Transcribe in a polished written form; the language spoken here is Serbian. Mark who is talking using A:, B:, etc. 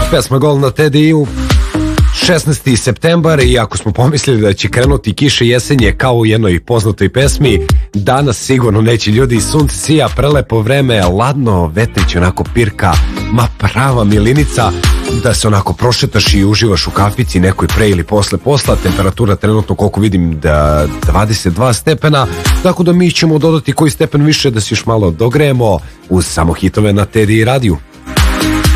A: Pesma Gol na Tediju, 16. septembar, i ako smo pomislili da će krenuti kiše jesenje kao u jednoj poznatoj pesmi, danas sigurno neće, ljudi. Sunce sija, prelepo vreme, ladno, vetrić onako pirka, ma prava milinica da se onako prošetaš i uživaš u kafici nekoj pre ili posle posla. Temperatura trenutno, koliko vidim, da 22 stepena, tako da mi ćemo dodati koji stepen više da se još malo dogrejemo uz samo hitove na Tediji radiju.